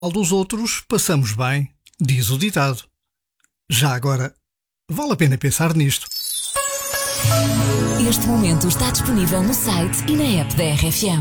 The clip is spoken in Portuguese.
Mal dos outros passamos bem, diz o ditado. Já agora, vale a pena pensar nisto. Este momento está disponível no site e na app da RFM.